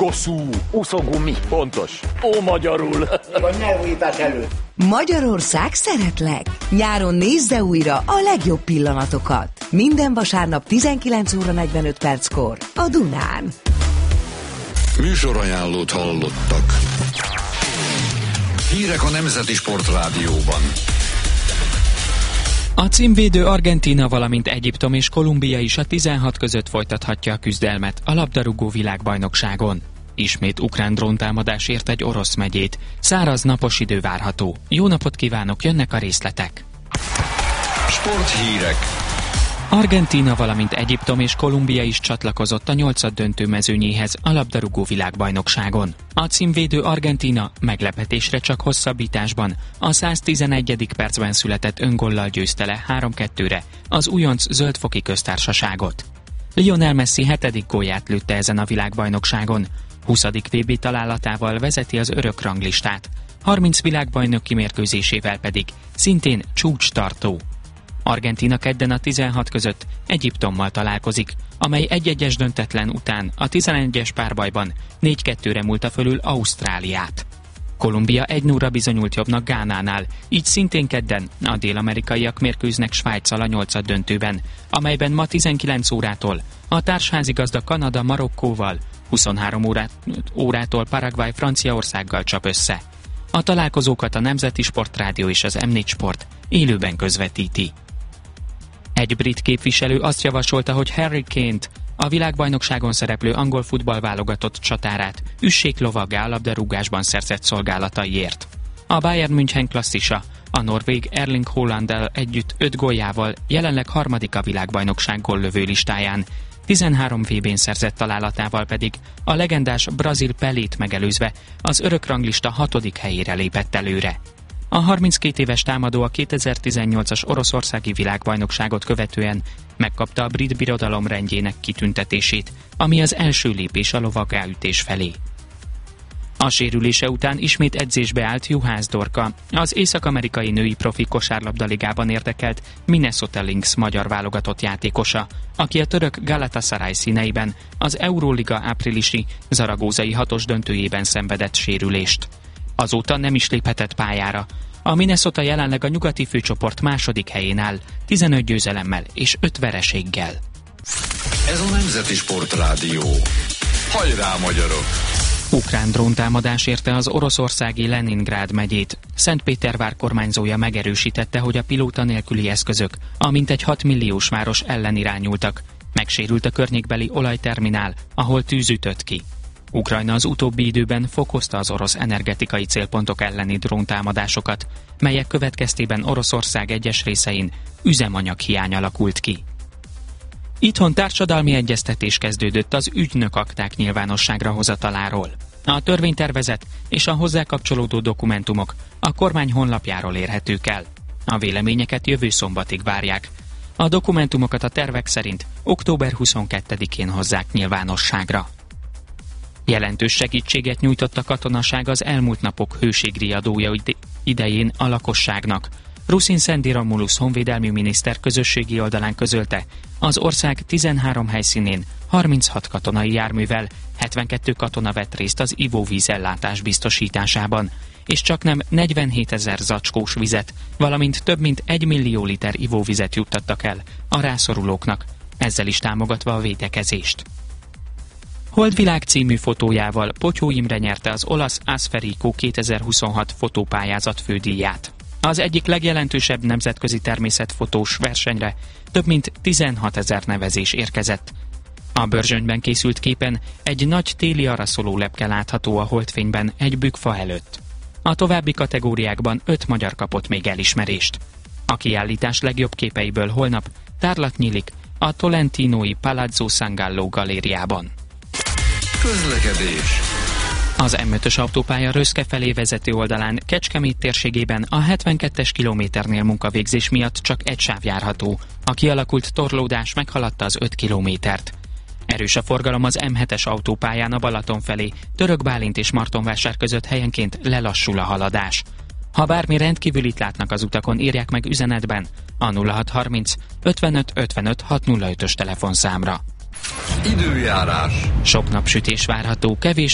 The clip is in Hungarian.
Koszú. Uszogumi. Pontos. Ómagyarul. A nyelvújítás előtt. Magyarország szeretlek! Nyáron nézze újra a legjobb pillanatokat. Minden vasárnap 19 óra 45 perckor a Dunán. Műsorajánlót hallottak. Hírek a Nemzeti Sportrádióban. A címvédő Argentína, valamint Egyiptom és Kolumbia is a 16 között folytathatja a küzdelmet a labdarúgó világbajnokságon. Ismét ukrán dróntámadás ért egy orosz megyét. Száraz, napos idő várható. Jó napot kívánok, jönnek a részletek. Sporthírek. Argentína, valamint Egyiptom és Kolumbia is csatlakozott a 8-döntő mezőnyéhez a labdarúgó világbajnokságon. A címvédő Argentína meglepetésre csak hosszabbításban a 111. percben született öngollal győzte le 3-2-re az újonc Zöldfoki Köztársaságot. Lionel Messi 7. gólját lőtte ezen a világbajnokságon. 20. VB találatával vezeti az örök ranglistát, 30 világbajnoki mérkőzésével pedig szintén csúcstartó. Argentína kedden a 16 között Egyiptommal találkozik, amely 1-1-es döntetlen után a 11-es párbajban 4-2-re múlta fölül Ausztráliát. Kolumbia 1-0-ra bizonyult jobbnak Gánánál, így szintén kedden a dél-amerikaiak mérkőznek Svájccal a 8-döntőben, amelyben ma 19 órától a társházigazda Kanada Marokkóval, 23 órától Paraguay Franciaországgal csap össze. A találkozókat a Nemzeti Sportrádió és az M4 Sport élőben közvetíti. Egy brit képviselő azt javasolta, hogy Harry Kane-t, a világbajnokságon szereplő angol futballválogatott csatárát üssék lovaggá a labdarúgásban szerzett szolgálataiért. A Bayern München klasszisa, a norvég Erling Haalanddal együtt 5 góljával jelenleg harmadik a világbajnokság góllövő listáján, 13 VB-n szerzett találatával pedig a legendás brazil Pelét megelőzve az örök ranglista 6. helyére lépett előre. A 32 éves támadó a 2018-as oroszországi világbajnokságot követően megkapta a brit birodalom rendjének kitüntetését, ami az első lépés a lovagálütés felé. A sérülése után ismét edzésbe állt Juhász Dorka, az észak-amerikai női profi kosárlabdaligában érdekelt Minnesota Lynx magyar válogatott játékosa, aki a török Galatasaray színeiben az Euróliga áprilisi zaragózai 6-os döntőjében szenvedett sérülést. Azóta nem is léphetett pályára. A Minnesota jelenleg a nyugati főcsoport második helyén áll, 15 győzelemmel és 5 vereséggel. Ez a Nemzeti Sportrádió. Hajrá, magyarok! Ukrán dróntámadás érte az oroszországi Leningrád megyét. Szentpétervár kormányzója megerősítette, hogy a pilóta nélküli eszközök a mintegy 6 milliós város ellen irányultak. Megsérült a környékbeli olajterminál, ahol tűz ütött ki. Ukrajna az utóbbi időben fokozta az orosz energetikai célpontok elleni dróntámadásokat, melyek következtében Oroszország egyes részein üzemanyaghiány alakult ki. Itthon társadalmi egyeztetés kezdődött az ügynökakták nyilvánosságra hozataláról. A törvénytervezet és a hozzá kapcsolódó dokumentumok a kormány honlapjáról érhetők el. A véleményeket jövő szombatig várják. A dokumentumokat a tervek szerint október 22-én hozzák nyilvánosságra. Jelentős segítséget nyújtott a katonaság az elmúlt napok hőségriadója idején a lakosságnak. Ruszin Szendi Romulus honvédelmi miniszter közösségi oldalán közölte, az ország 13 helyszínén 36 katonai járművel 72 katona vett részt az ivóvízellátás biztosításában, és csaknem 47 000 zacskós vizet, valamint több mint 1 millió liter ivóvizet juttattak el a rászorulóknak, ezzel is támogatva a védekezést. Holdvilág című fotójával Potyó Imre nyerte az olasz Asferico 2026 fotópályázat fődíját. Az egyik legjelentősebb nemzetközi természetfotós versenyre több mint 16 000 nevezés érkezett. A Börzsönyben készült képen egy nagy téli araszoló lepke látható a holdfényben egy bükkfa előtt. A további kategóriákban 5 magyar kapott még elismerést. A kiállítás legjobb képeiből holnap tárlat nyílik a Tolentinói Palazzo San Gallo galériában. Közlekedés. Az M5-ös autópálya Röszke felé vezető oldalán Kecskemét térségében a 72-es kilométernél munkavégzés miatt csak egy sáv járható. A kialakult torlódás meghaladta az 5 kilométert. Erős a forgalom az M7-es autópályán a Balaton felé, Török Bálint és Martonvásár között helyenként lelassul a haladás. Ha bármi rendkívülit látnak az utakon, írják meg üzenetben a 0630 55 55 605-ös telefonszámra. Időjárás. Sok napsütés várható, kevés